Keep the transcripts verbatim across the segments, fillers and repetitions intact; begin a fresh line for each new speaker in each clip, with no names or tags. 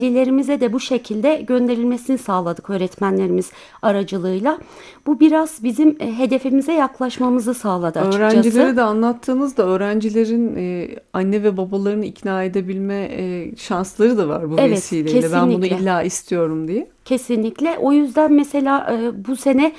velilerimize de bu şekilde gönderilmesini sağladık öğretmenlerimiz aracılığıyla. Bu biraz bizim e, hedefimize yaklaşmamızı sağladı
Öğrencilere
açıkçası.
de anlattığınızda öğrencilerin e, anne ve babalarını ikna edebilme e, şansları da var bu
Evet,
vesileyle. Ben bunu
kesinlikle.
illa istiyorum diye.
Kesinlikle. O yüzden mesela e, bu sene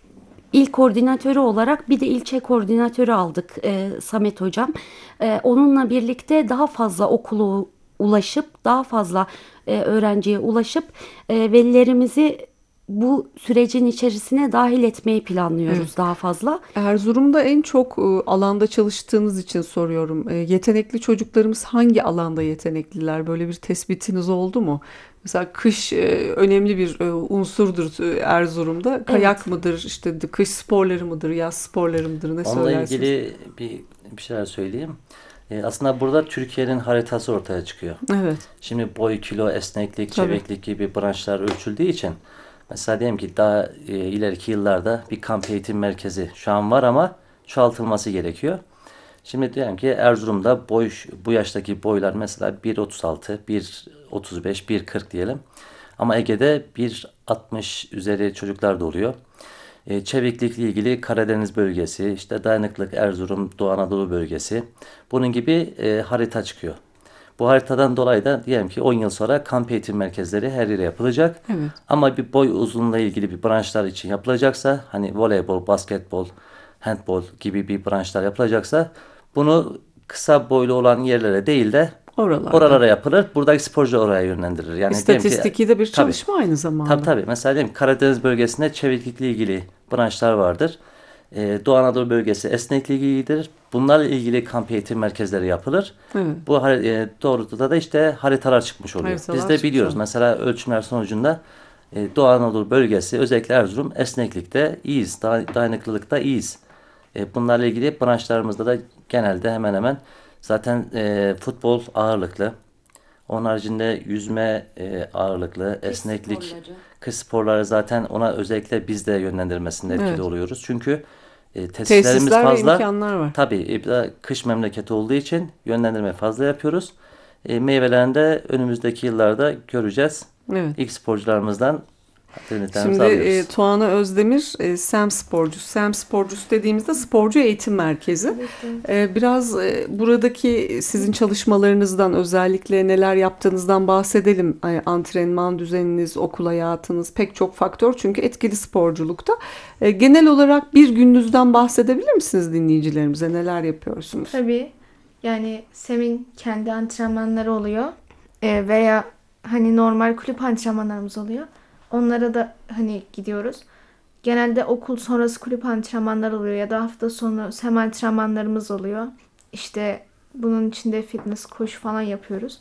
İl koordinatörü olarak bir de ilçe koordinatörü aldık e, Samet Hocam. E, onunla birlikte daha fazla okulu ulaşıp daha fazla e, öğrenciye ulaşıp e, velilerimizi bu sürecin içerisine dahil etmeyi
Evet.
planlıyoruz daha fazla.
Erzurum'da en çok e, alanda çalıştığınız için soruyorum. E, yetenekli çocuklarımız hangi alanda yetenekliler? Böyle bir tespitiniz oldu mu? Mesela kış e, önemli bir e, unsurdur e, Erzurum'da. Kayak
Evet,
mıdır, işte de- kış sporları mıdır, yaz sporları mıdır? Ne
Onunla
söylersiniz?
ilgili bir bir şeyler söyleyeyim. E, aslında burada Türkiye'nin haritası ortaya çıkıyor.
Evet,
Şimdi boy, kilo, esneklik,
tabii.
çeviklik gibi branşlar ölçüldüğü için mesela diyelim ki daha e, ileriki yıllarda bir kamp eğitim merkezi şu an var ama çoğaltılması gerekiyor. Şimdi diyelim ki Erzurum'da boy bu yaştaki boylar mesela bir otuz altı, bir otuz beş, bir kırk diyelim. Ama Ege'de bir altmış üzeri çocuklar da oluyor. E, çeviklikle ilgili Karadeniz bölgesi, işte dayanıklık Erzurum, Doğu Anadolu bölgesi. Bunun gibi e, harita çıkıyor. Bu haritadan dolayı da diyelim ki on yıl sonra kamp eğitim merkezleri her yere yapılacak.
Evet.
Ama bir boy uzunluğuyla ilgili bir branşlar için yapılacaksa hani voleybol, basketbol, handbol gibi bir branşlar yapılacaksa bunu kısa boylu olan yerlere değil de
Oralarda.
oralara yapılır. Buradaki sporcu oraya yönlendirir. Yani diyelim ki
İstatistiki de bir
tabii
çalışma aynı
tabii
zamanda.
tabii mesela diyelim ki Karadeniz bölgesinde çeviklikle ilgili branşlar vardır. Ee, Doğu Anadolu bölgesi esneklikle ilgilidir. Bunlarla ilgili kamp eğitim merkezleri yapılır.
Evet.
Bu har- e, doğrultuda da işte haritalar çıkmış oluyor. Biz
Haritalar
de
çıkmış
biliyoruz
oldu.
mesela ölçümler sonucunda e, Doğu Anadolu bölgesi özellikle Erzurum esneklikte iyiyiz. Da- dayanıklılıkta iyiyiz. E, bunlarla ilgili branşlarımızda da genelde hemen hemen zaten e, futbol ağırlıklı. Onun haricinde yüzme e, ağırlıklı,
kış
esneklik,
sporları.
kış sporları zaten ona özellikle biz de yönlendirmesinde etkili
Evet.
oluyoruz. Çünkü e, tesislerimiz
Tesisler ve
fazla.
imkanlar var.
Tabii e, bir de kış memleketi olduğu için yönlendirme fazla yapıyoruz. E, meyvelerini de önümüzdeki yıllarda göreceğiz.
Evet.
İlk sporcularımızdan
Şimdi
internetlerimizi
e,
alıyoruz.
Tuana Özdemir e, SEM sporcusu. SEM sporcusu dediğimizde sporcu eğitim merkezi.
Evet, evet.
E, biraz e, buradaki sizin çalışmalarınızdan özellikle neler yaptığınızdan bahsedelim. E, antrenman düzeniniz, okul hayatınız pek çok faktör çünkü etkili sporculukta. E, genel olarak bir gününüzden bahsedebilir misiniz dinleyicilerimize? Neler yapıyorsunuz?
Tabii yani Sem'in kendi antrenmanları oluyor. Ee, veya hani normal kulüp antrenmanlarımız oluyor. Onlara da hani gidiyoruz. Genelde okul sonrası kulüp antrenmanları oluyor ya da hafta sonu Sem antrenmanlarımız oluyor. İşte bunun içinde fitness, koşu falan yapıyoruz.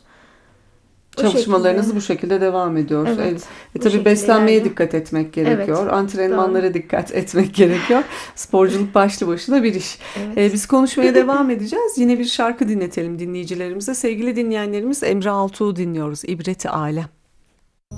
O şekilde.
Çalışmalarınız bu şekilde devam ediyor. E,
Evet.
e,
Bu
tabii
şekilde
beslenmeye
ilerliyor.
dikkat etmek
Evet.
gerekiyor.
Doğru.
Antrenmanlara dikkat etmek gerekiyor. Sporculuk başlı başına bir iş. E,
Evet.
biz konuşmaya devam edeceğiz. Yine bir şarkı dinletelim dinleyicilerimize. Sevgili dinleyenlerimiz Emre Altuğ'u dinliyoruz. İbreti Alem.